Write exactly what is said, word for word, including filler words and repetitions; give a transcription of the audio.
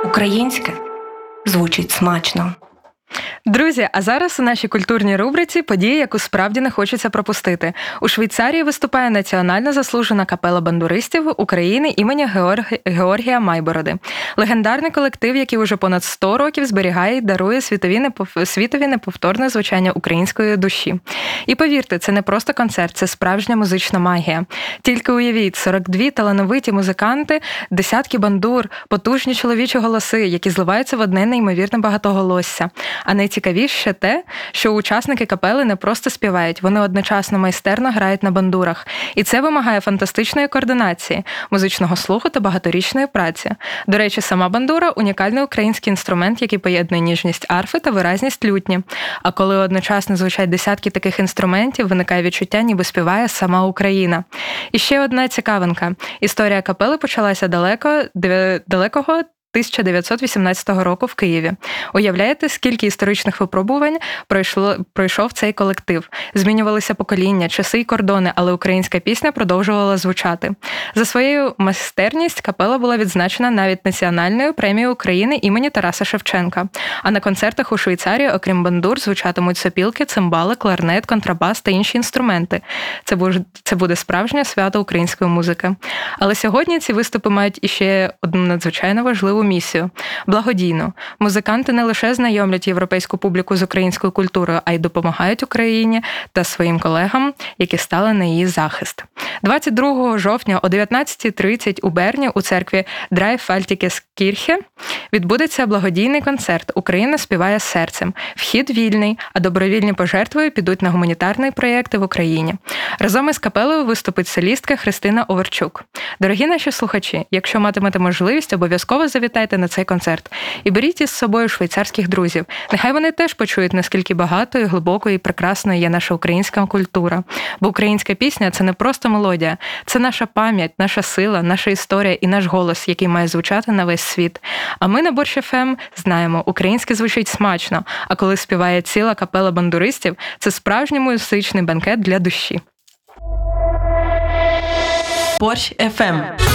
Українське звучить смачно. Друзі, а зараз у нашій культурній рубриці події, яку справді не хочеться пропустити. У Швейцарії виступає національно заслужена капела бандуристів України імені Георг... Георгія Майбороди. Легендарний колектив, який уже понад сто років зберігає і дарує світові непов... світові неповторне звучання української душі. І повірте, це не просто концерт, це справжня музична магія. Тільки уявіть, сорок дві талановиті музиканти, десятки бандур, потужні чоловічі голоси, які зливаються в одне неймовірне багатоголосся. А найцікавіше те, що учасники капели не просто співають, вони одночасно майстерно грають на бандурах. І це вимагає фантастичної координації, музичного слуху та багаторічної праці. До речі, сама бандура – унікальний український інструмент, який поєднує ніжність арфи та виразність лютні. А коли одночасно звучать десятки таких інструментів, виникає відчуття, ніби співає сама Україна. І ще одна цікавинка. Історія капели почалася далеко, далекого тисяча дев'ятсот вісімнадцятого року в Києві. Уявляєте, скільки історичних випробувань пройшло, пройшов цей колектив? Змінювалися покоління, часи й кордони, але українська пісня продовжувала звучати. За своєю майстерність капела була відзначена навіть національною премією України імені Тараса Шевченка. А на концертах у Швейцарії, окрім бандур, звучатимуть сопілки, цимбали, кларнет, контрабас та інші інструменти. Це буде, це буде справжнє свято української музики. Але сьогодні ці виступи мають іще одну надзвичайно важливу місію – благодійну. Музиканти не лише знайомлять європейську публіку з українською культурою, а й допомагають Україні та своїм колегам, які стали на її захист. двадцять другого жовтня о дев'ятнадцята тридцять у Берні у церкві Драйфальтікескірхе відбудеться благодійний концерт «Україна співає серцем». Вхід вільний, а добровільні пожертви підуть на гуманітарні проєкти в Україні. Разом із капелою виступить солістка Христина Оверчук. Дорогі наші слухачі, якщо матимете можливість, обов'язково завітайте на цей концерт. І беріть із собою швейцарських друзів. Нехай вони теж почують, наскільки багатою, глибокою і прекрасною є наша українська культура. Бо українська пісня – це не просто мелодія. Це наша пам'ять, наша сила, наша історія і наш голос, який має звучати на весь світ. А ми на Борщ еф ем знаємо, українське звучить смачно, а коли співає ціла капела бандуристів, це справжній музичний бенкет для душі. Борщ еф ем.